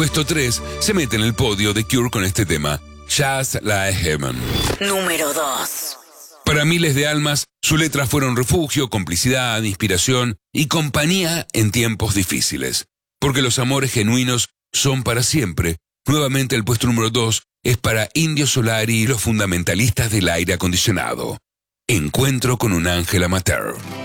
puesto 3 se mete en el podio de Cure con este tema, Just Like Heaven. Número 2. Para miles de almas, sus letras fueron refugio, complicidad, inspiración y compañía en tiempos difíciles. Porque los amores genuinos son para siempre. Nuevamente el puesto número 2 es para Indio Solari y los fundamentalistas del aire acondicionado. Encuentro con un ángel amateur.